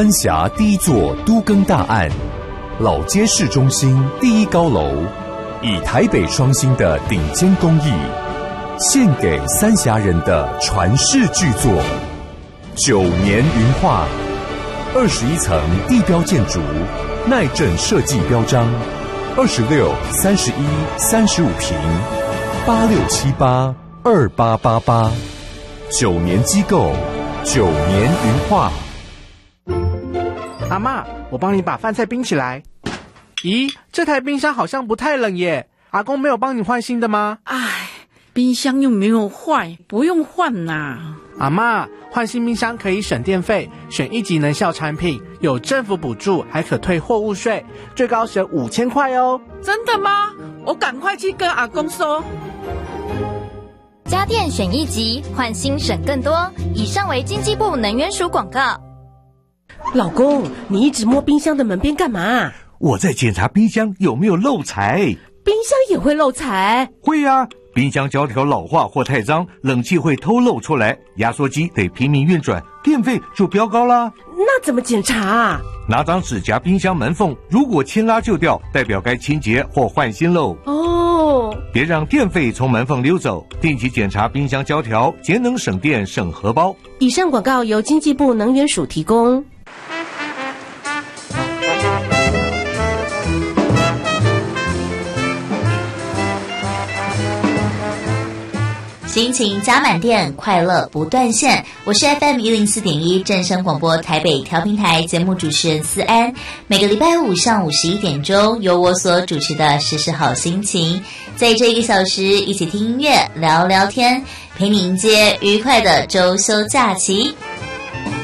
三峡第一座都更大案，老街市中心第一高楼，以台北双星的顶尖工艺，献给三峡人的传世巨作9年云画，21层地标建筑，耐震设计标章，26、31、35坪，86782888，9年机构，9年云画。 阿嬷，我帮你把饭菜冰起来。咦，这台冰箱好像不太冷耶，阿公没有帮你换新的吗？ 唉，冰箱又没有坏，不用换啦。 阿嬷，换新冰箱可以省电费，选1级能效产品，有政府补助，还可退货物税，最高省5000块哦。 真的吗？我赶快去跟阿公说。 家电选1级，换新省更多。以上为经济部能源署广告。 老公，你一直摸冰箱的门边干嘛？ 我在检查冰箱有没有漏财。 冰箱也会漏财？ 会啊，冰箱胶条老化或太脏，冷气会偷漏出来，压缩机得拼命运转，电费就飙高啦。 那怎么检查啊？ 拿张纸夹冰箱门缝，如果牵拉就掉，代表该清洁或换新漏。 哦， 别让电费从门缝溜走，定期检查冰箱胶条，节能省电省荷包。 以上广告由经济部能源署提供。 心情加满电，快乐不断线。我是 FM104.1 正声广播台北调频台节目主持人思安。每个礼拜五上午11点钟，由我所主持的时时好心情，在这1个小时一起听音乐、聊聊天，陪你迎接愉快的周休假期。